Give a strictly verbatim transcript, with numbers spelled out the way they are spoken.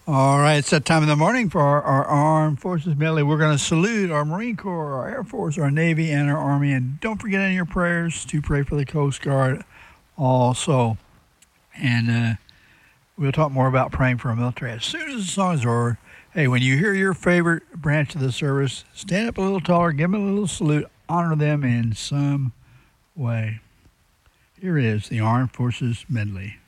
All right, it's that time in the morning for our, our Armed Forces medley. We're going to salute our Marine Corps, our Air Force, our Navy, and our Army. And don't forget in your prayers to pray for the Coast Guard also. And uh, we'll talk more about praying for our military as soon as the song is over. Hey, when you hear your favorite branch of the service, stand up a little taller, give them a little salute, honor them in some way. Here is the Armed Forces medley.